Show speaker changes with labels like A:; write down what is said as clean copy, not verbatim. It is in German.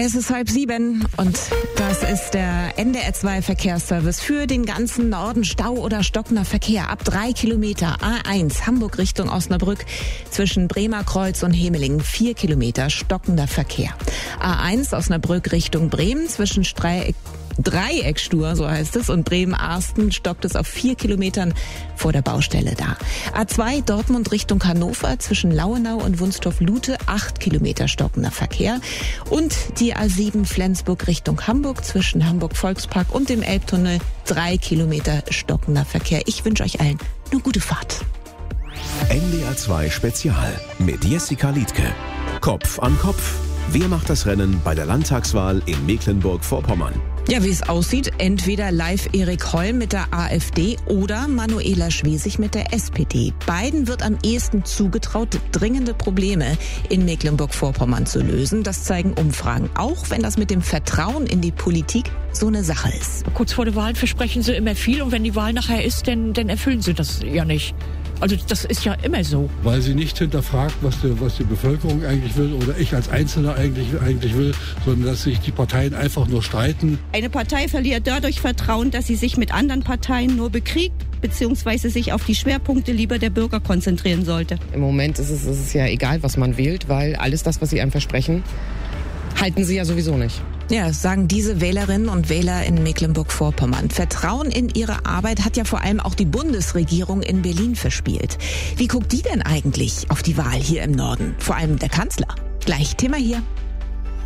A: Es ist 6:30 und das ist der NDR2 Verkehrsservice für den ganzen Norden. Stau oder stockender Verkehr ab 3 Kilometer. A1 Hamburg Richtung Osnabrück zwischen Bremerkreuz und Hemelingen 4 Kilometer stockender Verkehr. A1 Osnabrück Richtung Bremen zwischen Dreieckstur, so heißt es, und Bremen-Arsten stockt es auf 4 Kilometern vor der Baustelle da. A2 Dortmund Richtung Hannover zwischen Lauenau und Wunstorf-Lute 8 Kilometer stockender Verkehr. Und die A7 Flensburg Richtung Hamburg zwischen Hamburg-Volkspark und dem Elbtunnel 3 Kilometer stockender Verkehr. Ich wünsche euch allen eine gute Fahrt.
B: NDR2 Spezial mit Jessica Liedtke. Kopf an Kopf. Wer macht das Rennen bei der Landtagswahl in Mecklenburg-Vorpommern?
A: Ja, wie es aussieht, entweder live Erik Holm mit der AfD oder Manuela Schwesig mit der SPD. Beiden wird am ehesten zugetraut, dringende Probleme in Mecklenburg-Vorpommern zu lösen. Das zeigen Umfragen, auch wenn das mit dem Vertrauen in die Politik so eine Sache ist.
C: Kurz vor der Wahl versprechen sie immer viel und wenn die Wahl nachher ist, dann erfüllen sie das ja nicht. Also das ist ja immer so.
D: Weil sie nicht hinterfragt, was die Bevölkerung eigentlich will oder ich als Einzelner eigentlich will, sondern dass sich die Parteien einfach nur streiten.
E: Eine Partei verliert dadurch Vertrauen, dass sie sich mit anderen Parteien nur bekriegt, beziehungsweise sich auf die Schwerpunkte lieber der Bürger konzentrieren sollte.
F: Im Moment ist es ja egal, was man wählt, weil alles das, was sie einem versprechen, halten sie ja sowieso nicht.
A: Ja, das sagen diese Wählerinnen und Wähler in Mecklenburg-Vorpommern. Vertrauen in ihre Arbeit hat ja vor allem auch die Bundesregierung in Berlin verspielt. Wie guckt die denn eigentlich auf die Wahl hier im Norden? Vor allem der Kanzler. Gleich Thema hier.